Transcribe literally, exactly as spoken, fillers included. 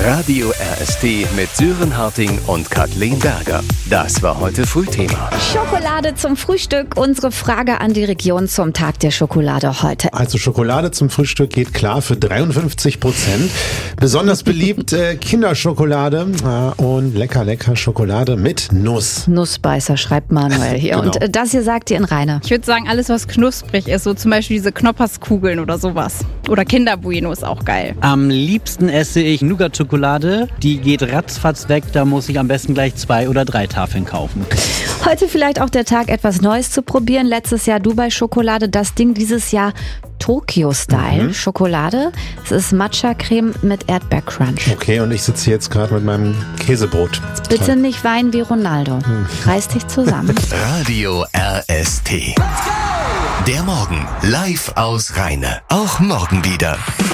Radio R S T mit Sören Harting und Kathleen Berger. Das war heute Frühthema. Schokolade zum Frühstück. Unsere Frage an die Region zum Tag der Schokolade heute. Also Schokolade zum Frühstück geht klar für dreiundfünfzig Prozent. Besonders beliebt äh, Kinderschokolade äh, und lecker, lecker Schokolade mit Nuss. Nussbeißer, schreibt Manuel hier. Genau. Und äh, das hier sagt ihr in Reine. Ich würde sagen, alles, was knusprig ist, so zum Beispiel diese Knopperskugeln oder sowas. Oder Kinderbueno ist auch geil. Am liebsten esse ich Nougat-Schokolade. Die geht ratzfatz weg, da muss ich am besten gleich zwei oder drei Tafeln kaufen. Heute vielleicht auch der Tag, etwas Neues zu probieren. Letztes Jahr Dubai-Schokolade, das Ding dieses Jahr Tokyo-Style. Mhm. Schokolade. Es ist Matcha-Creme mit Erdbeercrunch. Okay, und ich sitze jetzt gerade mit meinem Käsebrot. Bitte Toll. Nicht weinen wie Ronaldo. Hm. Reiß dich zusammen. Radio R S T. Der Morgen live aus Rheine. Auch morgen wieder.